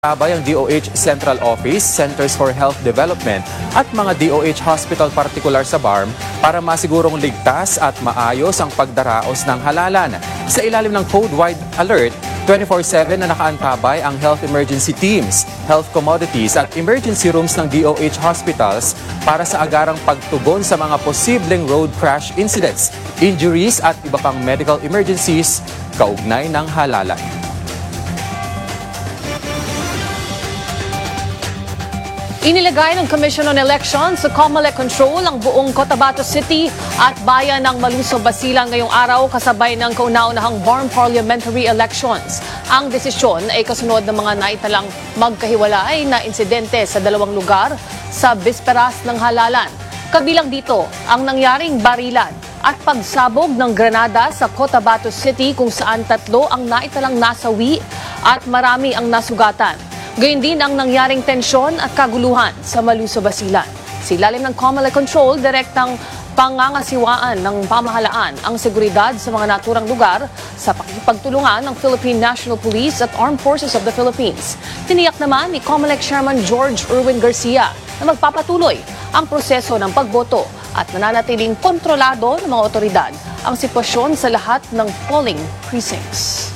Tabay ang DOH Central Office, Centers for Health Development at mga DOH hospital partikular sa BARM para masigurong ligtas at maayos ang pagdaraos ng halalan. Sa ilalim ng code-wide alert, 24/7 na nakaantabay ang health emergency teams, health commodities at emergency rooms ng DOH hospitals para sa agarang pagtugon sa mga posibleng road crash incidents, injuries at iba pang medical emergencies kaugnay ng halalan. Inilagay ng Commission on Elections sa COMELEC control ang buong Cotabato City at bayan ng Maluso, Basilan ngayong araw kasabay ng kauna-unahang BARM parliamentary elections. Ang desisyon ay kasunod ng mga naitalang magkahiwalay na insidente sa dalawang lugar sa bisperas ng halalan. Kabilang dito ang nangyaring barilan at pagsabog ng granada sa Cotabato City kung saan 3 ang naitalang nasawi at marami ang nasugatan. Gayun din ang nangyaring tensyon at kaguluhan sa Maluso, Basilan. Sa ilalim ng COMELEC control, direktang pangangasiwaan ng pamahalaan ang seguridad sa mga naturang lugar sa pakikipagtulungan ng Philippine National Police at Armed Forces of the Philippines. Tiniyak naman ni COMELEC Chairman George Erwin Garcia na magpapatuloy ang proseso ng pagboto at nananatiling kontrolado ng mga otoridad ang sitwasyon sa lahat ng polling precincts.